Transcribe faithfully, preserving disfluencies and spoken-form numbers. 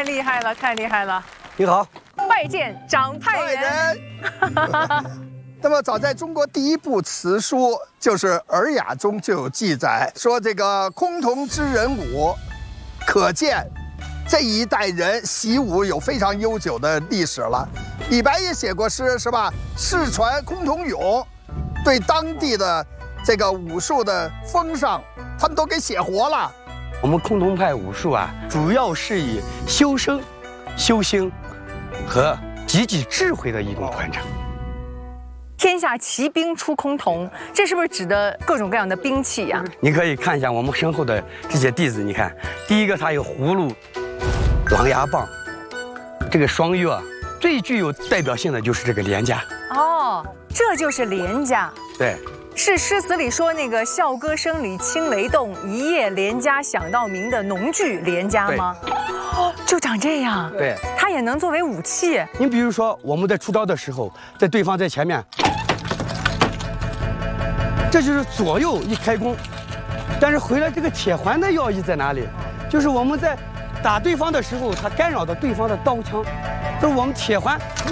太厉害了，太厉害了！ 你好， 拜见长太原。 那么，早在中国第一部词书就是《尔雅》中就有记载，说这个崆峒之人舞，可见这一代人习武有非常悠久的历史了。李白也写过诗，是吧？世传崆峒咏，对当地的这个武术的风尚，他们都给写活了。 我们崆峒派武术啊，主要是以修身、修心和积极智慧的一种传承。 天下奇兵出崆峒，这是不是指的各种各样的兵器呀、啊？ 你可以看一下我们身后的这些弟子，你看，第一个它有葫芦、狼牙棒，这个双月，最具有代表性的就是这个连家。 哦，这就是连家。 对。 是诗词里说那个笑歌声里清雷动，一夜连家响到鸣的农具连家吗？哦，就长这样。 对， 它也能作为武器。 你比如说我们在出招的时候，在对方在前面，这就是左右一开弓，但是回来这个铁环的要义在哪里？就是我们在打对方的时候，它干扰到对方的刀枪，就是我们铁环。